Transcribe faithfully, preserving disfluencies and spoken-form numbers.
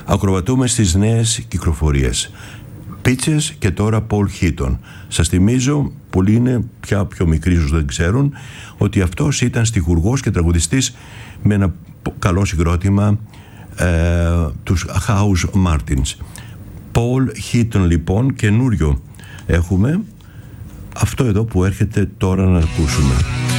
Ακροβατούμε στις νέες κυκλοφορίες. Πίτσες και τώρα Paul Heaton. Σας θυμίζω, πολλοί είναι πια πιο μικροί, ίσως δεν ξέρουν, ότι αυτός ήταν στιχουργός και τραγουδιστής με ένα καλό συγκρότημα, ε, τους House Martins. Paul Heaton λοιπόν, καινούριο έχουμε, αυτό εδώ που έρχεται τώρα να ακούσουμε.